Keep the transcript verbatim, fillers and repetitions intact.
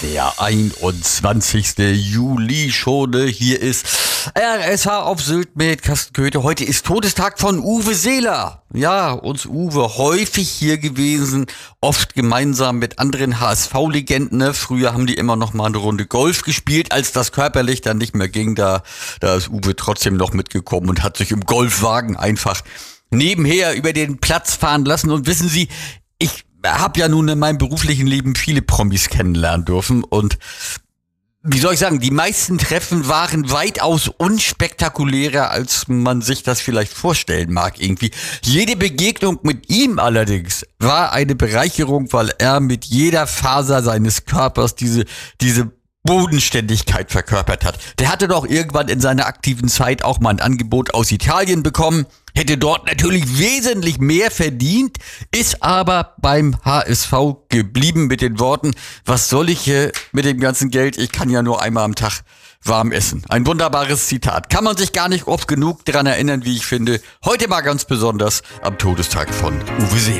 Der einundzwanzigste Juli schon. Hier ist R S H auf Sylt mit Carsten Köthe. Heute ist Todestag von Uwe Seeler. Ja, uns Uwe häufig hier gewesen, oft gemeinsam mit anderen H S V-Legenden. Ne? Früher haben die immer noch mal eine Runde Golf gespielt, als das körperlich dann nicht mehr ging. Da, da ist Uwe trotzdem noch mitgekommen und hat sich im Golfwagen einfach nebenher über den Platz fahren lassen. Und wissen Sie, ich habe ja nun in meinem beruflichen Leben viele Promis kennenlernen dürfen und wie soll ich sagen, die meisten Treffen waren weitaus unspektakulärer, als man sich das vielleicht vorstellen mag irgendwie. Jede Begegnung mit ihm allerdings war eine Bereicherung, weil er mit jeder Faser seines Körpers diese, diese Bodenständigkeit verkörpert hat. Der hatte doch irgendwann in seiner aktiven Zeit auch mal ein Angebot aus Italien bekommen, hätte dort natürlich wesentlich mehr verdient, ist aber beim H S V geblieben mit den Worten, was soll ich hier mit dem ganzen Geld, ich kann ja nur einmal am Tag warm essen. Ein wunderbares Zitat. Kann man sich gar nicht oft genug daran erinnern, wie ich finde. Heute mal ganz besonders am Todestag von Uwe Seeler.